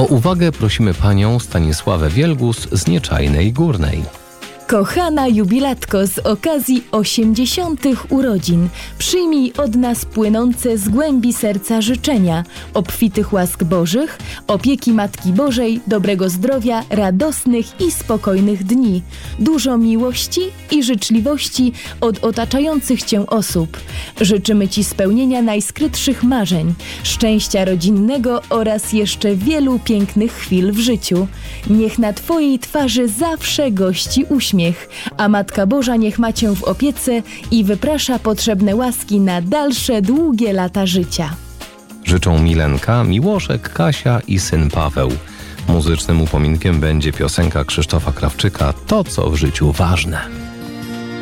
O uwagę prosimy panią Stanisławę Wielgus z Nieczajnej Górnej. Kochana jubilatko, z okazji 80. urodzin przyjmij od nas płynące z głębi serca życzenia obfitych łask Bożych, opieki Matki Bożej, dobrego zdrowia, radosnych i spokojnych dni, dużo miłości i życzliwości od otaczających Cię osób. Życzymy Ci spełnienia najskrytszych marzeń, szczęścia rodzinnego oraz jeszcze wielu pięknych chwil w życiu. Niech na Twojej twarzy zawsze gości uśmiech, a Matka Boża niech ma Cię w opiece i wyprasza potrzebne łaski na dalsze, długie lata życia. Życzą Milenka, Miłoszek, Kasia i syn Paweł. Muzycznym upominkiem będzie piosenka Krzysztofa Krawczyka „To, co w życiu ważne”.